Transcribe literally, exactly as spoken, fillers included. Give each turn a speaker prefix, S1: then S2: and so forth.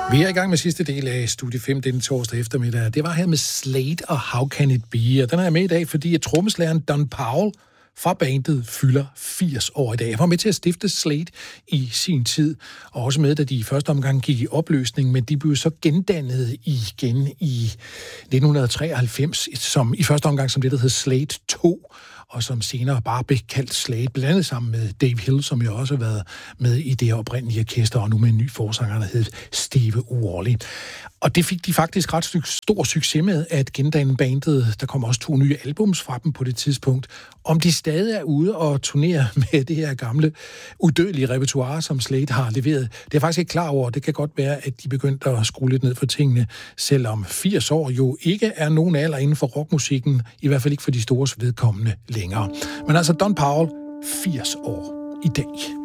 S1: Vi er i gang med sidste del af Studie fem denne torsdag eftermiddag. Det var her med Slade og How Can It Be, og den er jeg med i dag, fordi at trommeslageren Don Powell fra bandet fylder firs år i dag. Jeg var med til at stifte Slade i sin tid, og også med, da de i første omgang gik i opløsning, men de blev så gendannet igen i nitten treoghalvfems, som i første omgang som det, der hed Slade to, og som senere bare blev kaldt Slade, blandt andet sammen med Dave Hill, som jo også har været med i det oprindelige orkester, og nu med en ny forsanger, der hed Steve Wally. Og det fik de faktisk ret stor succes med, at gendanne bandet. Der kom også to nye albums fra dem på det tidspunkt. Om de stadig er ude og turnerer med det her gamle, udødelige repertoire, som Slade har leveret, det er jeg faktisk ikke klar over. Det kan godt være, at de begyndte at skrue lidt ned for tingene, selvom firs år jo ikke er nogen alder inden for rockmusikken, i hvert fald ikke for de stores vedkommende længere. Men altså Don Powell, firs år i dag.